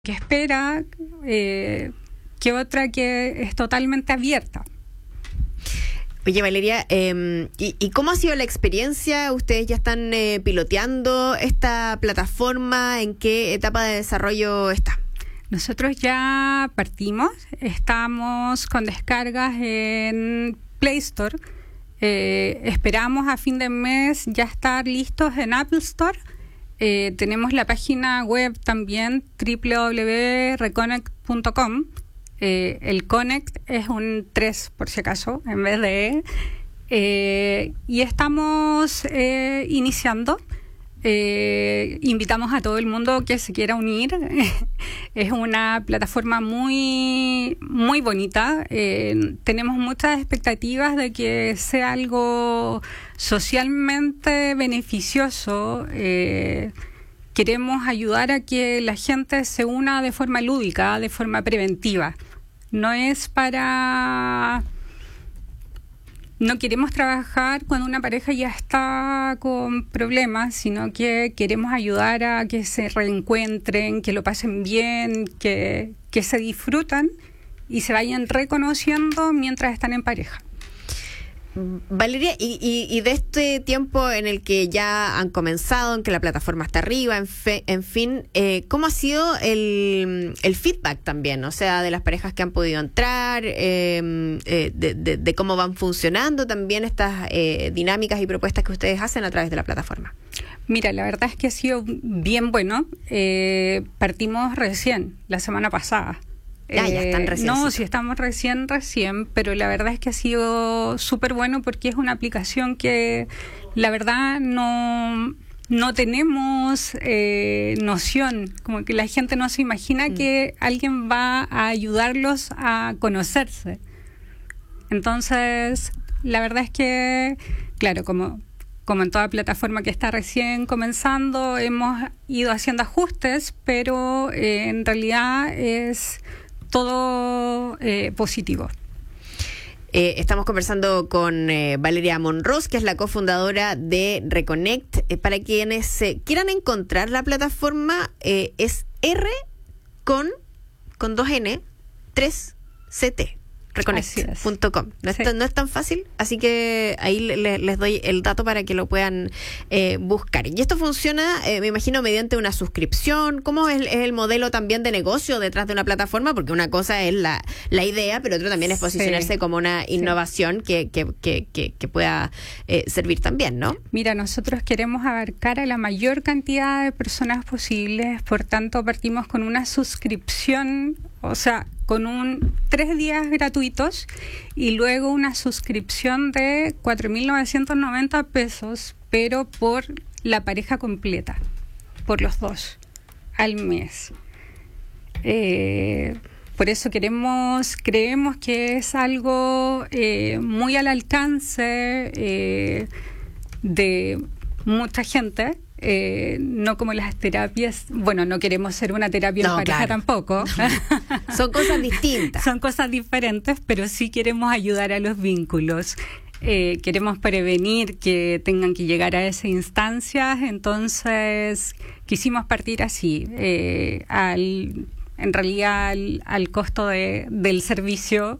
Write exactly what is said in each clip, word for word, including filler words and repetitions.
que espera eh, que otra que es totalmente abierta. Oye, Valeria, eh, ¿y, ¿y cómo ha sido la experiencia? ¿Ustedes ya están eh, piloteando esta plataforma? ¿En qué etapa de desarrollo está? Nosotros ya partimos, estamos con descargas en Play Store. Eh, esperamos a fin de mes ya estar listos en Apple Store. Eh, tenemos la página web también, doble u doble u doble u punto reconnect punto com. Eh, el Connect es un tres, por si acaso, en vez de E. Eh, y estamos eh, iniciando. Eh, invitamos a todo el mundo que se quiera unir. Es una plataforma muy, muy bonita. Eh, tenemos muchas expectativas de que sea algo socialmente beneficioso. Eh, queremos ayudar a que la gente se una de forma lúdica, de forma preventiva. No es para... No queremos trabajar cuando una pareja ya está con problemas, sino que queremos ayudar a que se reencuentren, que lo pasen bien, que, que se disfrutan y se vayan reconociendo mientras están en pareja. Valeria, y, y, y de este tiempo en el que ya han comenzado, en que la plataforma está arriba, en, fe, en fin, eh, ¿cómo ha sido el, el feedback también? O sea, de las parejas que han podido entrar, eh, eh, de, de, de cómo van funcionando también estas eh, dinámicas y propuestas que ustedes hacen a través de la plataforma. Mira, la verdad es que ha sido bien bueno. Eh, partimos recién, la semana pasada. Ya, ya están recién. No, sí estamos recién, recién, pero la verdad es que ha sido súper bueno porque es una aplicación que la verdad no, no tenemos eh, noción, como que la gente no se imagina mm. que alguien va a ayudarlos a conocerse. Entonces, la verdad es que, claro, como, como en toda plataforma que está recién comenzando, hemos ido haciendo ajustes, pero eh, en realidad es... todo eh, positivo. Eh, estamos conversando con eh, Valeria Monroz, que es la cofundadora de Reconnect. Eh, para quienes eh, quieran encontrar la plataforma, eh, es R con, con dos N, tres C T. reconnect punto com. No, sí. no es tan fácil, así que ahí le, les doy el dato para que lo puedan eh, buscar. Y esto funciona, eh, me imagino, mediante una suscripción. ¿Cómo es, es el modelo también de negocio detrás de una plataforma? Porque una cosa es la, la idea, pero otro también es posicionarse sí. como una innovación sí. que, que, que, que, que pueda eh, servir también, ¿no? Mira, nosotros queremos abarcar a la mayor cantidad de personas posibles, por tanto partimos con una suscripción, o sea, con un tres días gratuitos y luego una suscripción de cuatro mil novecientos noventa pesos, pero por la pareja completa, por los dos, al mes. Eh, por eso queremos, creemos que es algo eh, muy al alcance eh, de mucha gente. Eh, no como las terapias, bueno, no queremos ser una terapia no, en pareja claro. tampoco. No. Son cosas distintas. Son cosas diferentes, pero sí queremos ayudar a los vínculos. Eh, queremos prevenir que tengan que llegar a esas instancias, entonces quisimos partir así, eh, al, en realidad al, al costo de, del servicio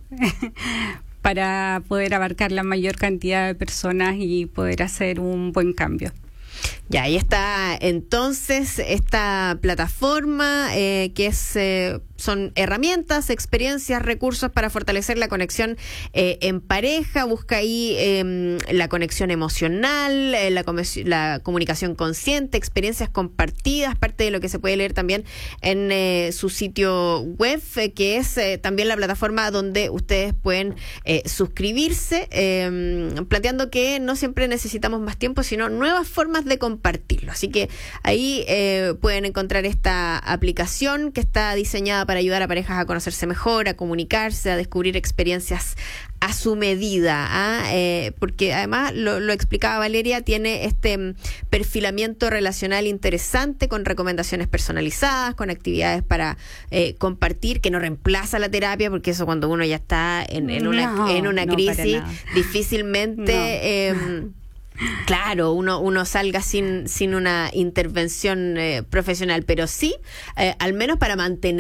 para poder abarcar la mayor cantidad de personas y poder hacer un buen cambio. Ya, ahí está entonces esta plataforma eh, que es eh, son herramientas, experiencias, recursos para fortalecer la conexión eh, en pareja. Busca ahí eh, la conexión emocional, eh, la, la comunicación consciente, experiencias compartidas, parte de lo que se puede leer también en eh, su sitio web, eh, que es eh, también la plataforma donde ustedes pueden eh, suscribirse, eh, planteando que no siempre necesitamos más tiempo, sino nuevas formas de compartirlo. Así que ahí eh, pueden encontrar esta aplicación que está diseñada para ayudar a parejas a conocerse mejor, a comunicarse, a descubrir experiencias a su medida, ¿ah? eh, porque además lo, lo explicaba Valeria, tiene este perfilamiento relacional interesante con recomendaciones personalizadas, con actividades para eh, compartir, que no reemplaza la terapia, porque eso cuando uno ya está en, en una, no, en una no, crisis difícilmente no. eh, claro, uno, uno salga sin, sin una intervención eh, profesional, pero sí, eh, al menos para mantener